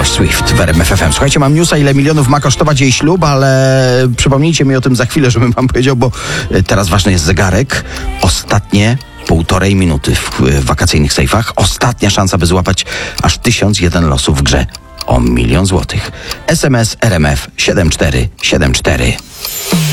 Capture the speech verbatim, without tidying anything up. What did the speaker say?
Taylor Swift w R M F F M. Słuchajcie, mam newsa, ile milionów ma kosztować jej ślub, ale przypomnijcie mi o tym za chwilę, żebym wam powiedział, bo teraz ważny jest zegarek. Ostatnie półtorej minuty w wakacyjnych sejfach. Ostatnia szansa, by złapać aż tysiąc jeden losów w grze o milion złotych. S M S R M F siedem cztery siedem cztery.